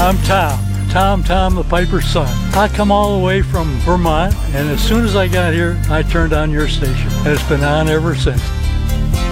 I'm Tom the Piper's son. I come all the way from Vermont, and as soon as I got here, I turned on your station, and it's been on ever since.